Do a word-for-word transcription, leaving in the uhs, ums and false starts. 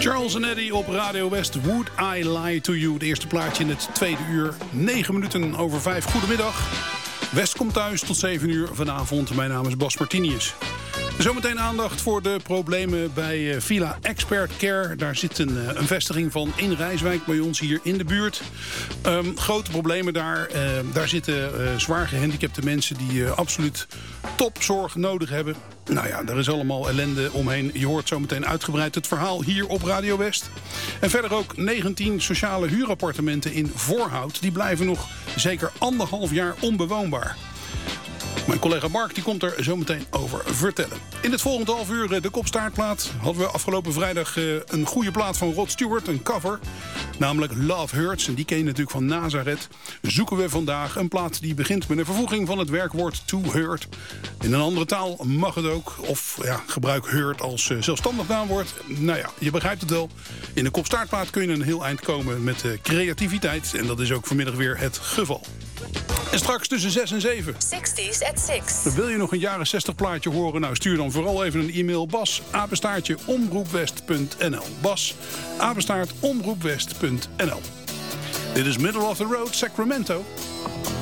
Charles en Eddie op Radio West. Would I Lie to You? Het eerste plaatje in het tweede uur. negen minuten over vijf. Goedemiddag. West komt thuis tot zeven uur vanavond. Mijn naam is Bas Martinius. Zometeen aandacht voor de problemen bij Villa Expert Care. Daar zit een, een vestiging van in Rijswijk bij ons hier in de buurt. Um, grote problemen daar. Uh, daar zitten uh, zwaar gehandicapte mensen die uh, absoluut topzorg nodig hebben. Nou ja, daar is allemaal ellende omheen. Je hoort zometeen uitgebreid het verhaal hier op Radio West. En verder ook negentien sociale huurappartementen in Voorhout. Die blijven nog zeker anderhalf jaar onbewoonbaar. Mijn collega Mark die komt er zo meteen over vertellen. In het volgende half uur de kopstaartplaat. Hadden we afgelopen vrijdag uh, een goede plaat van Rod Stewart, een cover. Namelijk Love Hurts, en die ken je natuurlijk van Nazareth. Zoeken we vandaag een plaat die begint met een vervoeging van het werkwoord to hurt. In een andere taal mag het ook. Of ja, gebruik hurt als uh, zelfstandig naamwoord. Nou ja, je begrijpt het wel. In de kopstaartplaat kun je een heel eind komen met uh, creativiteit. En dat is ook vanmiddag weer het geval. En straks tussen zes en zeven. zestig's at six. Wil je nog een jaren zestig plaatje horen? Nou, stuur dan vooral even een e-mail. Bas, apenstaartje, omroepwest punt n l. Bas, apenstaart, omroepwest punt n l. Dit is Middle of the Road, Sacramento.